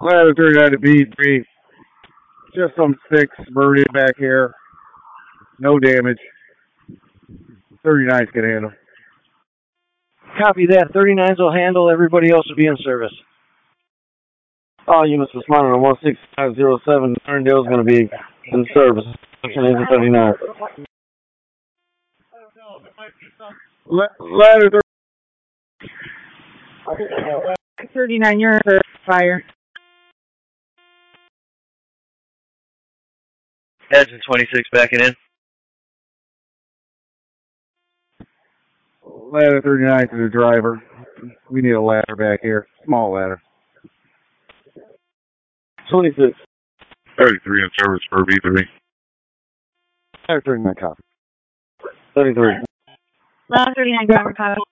Ladder 39 to B3. Just some sticks buried back here. No damage. 39's can handle. Copy that. 39s will handle. Everybody else will be in service. All units responding on 16507. Ferndale's going to be in service. Agent 39. Ladder 39, you're in fire. Edson 26 backing in. Ladder 39 to the driver. We need a ladder back here. Small ladder. 26. 33 in service for B3. Ladder 39 copy. 33. Ladder 39, driver copy.